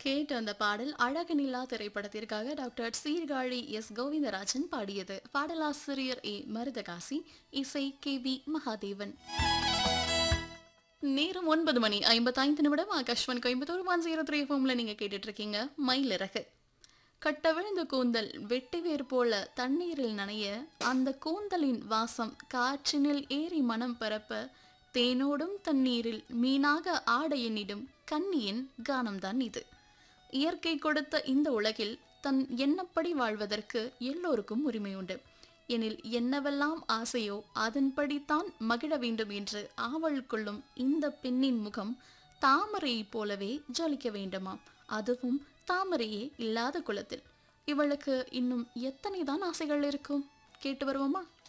கேட்ட அந்த பாடல் அழகு நிலா திரைப்படத்திற்காக டாக்டர் சீர்காழி எஸ் கோவிந்தராஜன் பாடியது. பாடலாசிரியர் ஏ மருதகாசி, இசை கே வி மகாதேவன். நேரம் 9:55 ஆகாஷ்வாணி கோயம்புத்தூர் 103 எஃப்எம்ல நீங்க கேட்டுட்டு இருக்கீங்க மயிலிறகு. கட்டவிழ்ந்த கூந்தல் வெட்டிவேர் போல தண்ணீரில் நனைய, அந்த கூந்தலின் வாசம் காற்றினில் ஏறி மனம் பரப்ப, தேனோடும் தண்ணீரில் மீனாக ஆட எண்ணிடும் கன்னியின் கானம்தான் இது. இயற்கை கொடுத்த இந்த உலகில் தன் எண்ணப்படி வாழ்வதற்கு எல்லோருக்கும் உரிமை உண்டு. எனில் என்னவெல்லாம் ஆசையோ அதன்படித்தான் மகிழ வேண்டும் என்று ஆவல் கொள்ளும் இந்த பெண்ணின் முகம் தாமரையைப் போலவே ஜொலிக்க வேண்டுமாம், அதுவும் தாமரையே இல்லாத குலத்தில். இவளுக்கு இன்னும் எத்தனைதான் ஆசைகள் இருக்கும்? கேட்டு வருவோமா?